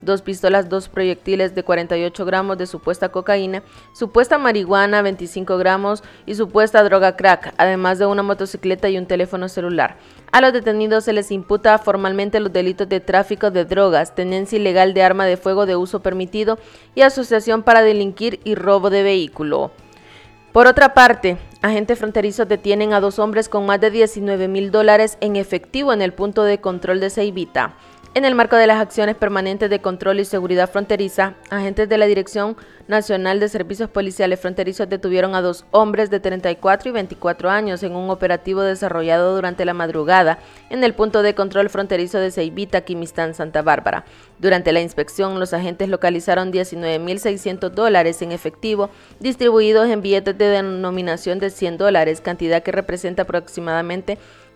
2 pistolas, 2 proyectiles de 48 gramos de supuesta cocaína, supuesta marihuana 25 gramos y supuesta droga crack, además de una motocicleta y un teléfono celular. A los detenidos se les imputa formalmente los delitos de tráfico de drogas, tenencia ilegal de arma de fuego de uso permitido y asociación para delinquir y robo de vehículo. Por otra parte, agentes fronterizos detienen a 2 hombres con más de $19,000 en efectivo en el punto de control de Ceibita. En el marco de las acciones permanentes de control y seguridad fronteriza, agentes de la Dirección Nacional de Servicios Policiales Fronterizos detuvieron a 2 hombres de 34 y 24 años en un operativo desarrollado durante la madrugada en el punto de control fronterizo de Ceibita, Quimistán, Santa Bárbara. Durante la inspección, los agentes localizaron $19,600 en efectivo distribuidos en billetes de denominación de $100, cantidad que representa aproximadamente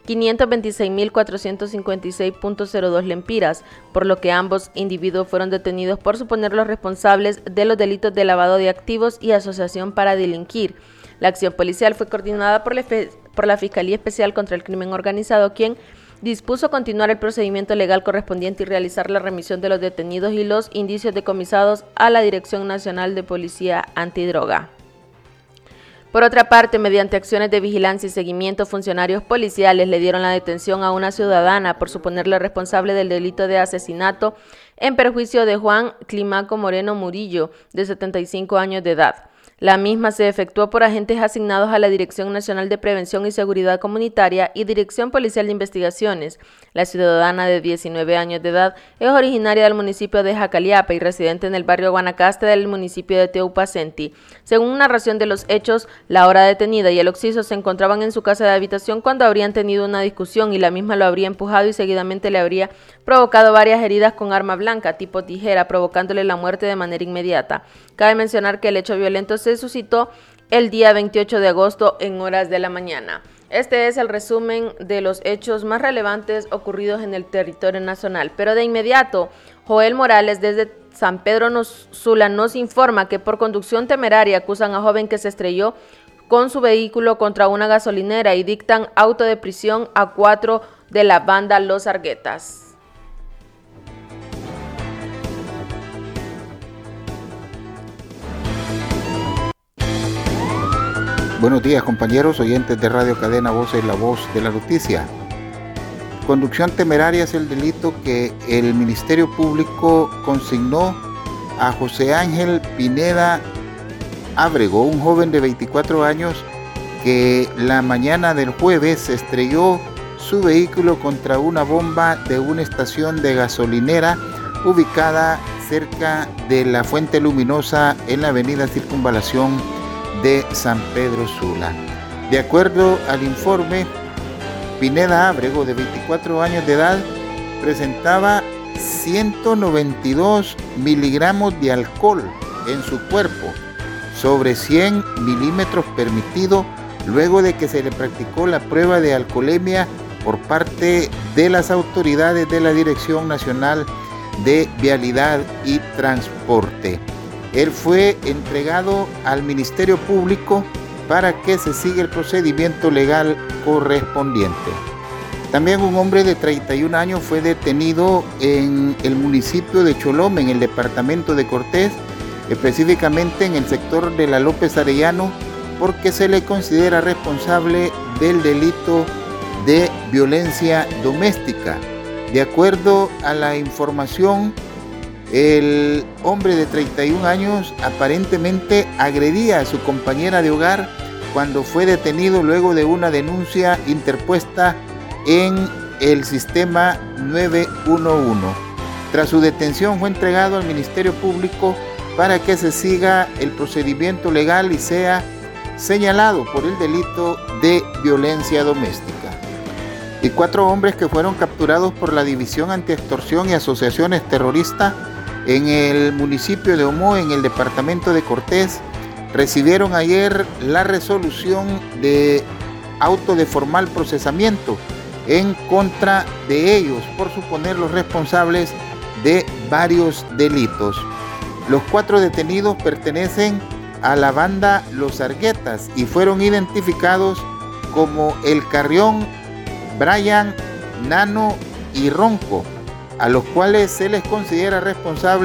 526.456.02 lempiras, por lo que ambos individuos fueron detenidos por suponerlos responsables de los delitos de lavado de activos y asociación para delinquir. La acción policial fue coordinada por la Fiscalía Especial contra el Crimen Organizado, quien dispuso continuar el procedimiento legal correspondiente y realizar la remisión de los detenidos y los indicios decomisados a la Dirección Nacional de Policía Antidroga. Por otra parte, mediante acciones de vigilancia y seguimiento, funcionarios policiales le dieron la detención a una ciudadana por suponerle responsable del delito de asesinato en perjuicio de Juan Climaco Moreno Murillo, de 75 años de edad. La misma se efectuó por agentes asignados a la Dirección Nacional de Prevención y Seguridad Comunitaria y Dirección Policial de Investigaciones. La ciudadana de 19 años de edad es originaria del municipio de Jacaliapa y residente en el barrio Guanacaste del municipio de Teupacenti. Según narración de los hechos, la hora detenida y el occiso se encontraban en su casa de habitación cuando habrían tenido una discusión y la misma lo habría empujado y seguidamente le habría provocado varias heridas con arma blanca tipo tijera, provocándole la muerte de manera inmediata. Cabe mencionar que el hecho violento se suscitó el día 28 de agosto en horas de la mañana. Este es el resumen de los hechos más relevantes ocurridos en el territorio nacional. Pero de inmediato, Joel Morales desde San Pedro Sula nos informa que por conducción temeraria acusan a joven que se estrelló con su vehículo contra una gasolinera y dictan auto de prisión a 4 de la banda Los Arguetas. Buenos días, compañeros oyentes de Radio Cadena Voces, la voz de la noticia. Conducción temeraria es el delito que el Ministerio Público consignó a José Ángel Pineda Ábrego, un joven de 24 años que la mañana del jueves estrelló su vehículo contra una bomba de una estación de gasolinera ubicada cerca de la Fuente Luminosa en la avenida Circunvalación de San Pedro Sula. De acuerdo al informe, Pineda Ábrego, de 24 años de edad, presentaba 192 miligramos de alcohol en su cuerpo, sobre 100 milímetros permitido, luego de que se le practicó la prueba de alcoholemia por parte de las autoridades de la Dirección Nacional de Vialidad y Transporte. Él fue entregado al Ministerio Público para que se siga el procedimiento legal correspondiente. También un hombre de 31 años fue detenido en el municipio de Cholome, en el departamento de Cortés, específicamente en el sector de la López Arellano, porque se le considera responsable del delito de violencia doméstica. De acuerdo a la información, el hombre de 31 años aparentemente agredía a su compañera de hogar cuando fue detenido luego de una denuncia interpuesta en el sistema 911. Tras su detención fue entregado al Ministerio Público para que se siga el procedimiento legal y sea señalado por el delito de violencia doméstica. Y 4 hombres que fueron capturados por la División Antiextorsión y Asociaciones Terroristas en el municipio de Omoa, en el departamento de Cortés, recibieron ayer la resolución de auto de formal procesamiento en contra de ellos por suponerlos responsables de varios delitos. Los 4 detenidos pertenecen a la banda Los Arguetas y fueron identificados como El Carrión, Brian, Nano y Ronco. a los cuales se les considera responsables